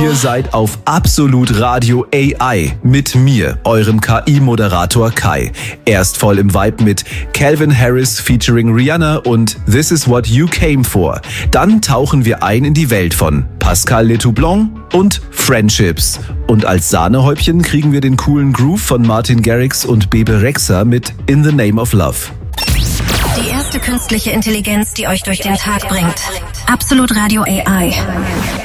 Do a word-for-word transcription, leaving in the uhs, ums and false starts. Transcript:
Ihr seid auf Absolut Radio A I mit mir, eurem K I-Moderator Kai. Erst voll im Vibe mit Calvin Harris featuring Rihanna und This Is What You Came For. Dann tauchen wir ein in die Welt von Pascal Letoublon und Friendships. Und als Sahnehäubchen kriegen wir den coolen Groove von Martin Garrix und Bebe Rexha mit In the Name of Love. Die erste künstliche Intelligenz, die euch durch den Tag bringt. Absolut Radio A I.